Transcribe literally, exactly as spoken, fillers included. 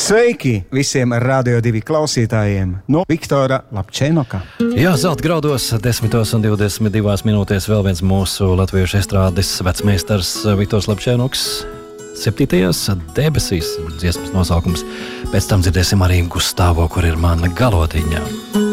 Sveiki visiem Radio divi klausītājiem no Viktora Lapčēnoka. Jā, zelta graudos desmitos un divdesmit divās minūtēs vēl viens mūsu latviešu estrādes vecmeistars Viktors Lapčēnoks. Septītajās debesīs dziesmas nosaukums. Pēc tam dzirdēsim arī Gustavo, kur ir mana galotiņa.